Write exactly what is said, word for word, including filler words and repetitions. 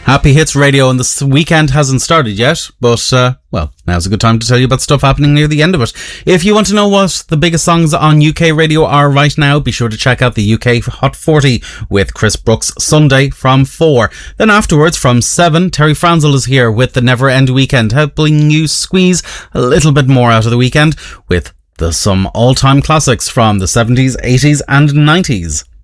Happy Hits Radio, and this weekend hasn't started yet, but, uh, well, now's a good time to tell you about stuff happening near the end of it. If you want to know what the biggest songs on U K radio are right now, be sure to check out the U K Hot forty with Chris Brooks Sunday from four. Then afterwards, from seven, Terry Franzel is here with the Never End Weekend, helping you squeeze a little bit more out of the weekend with the some all-time classics from the seventies, eighties and nineties.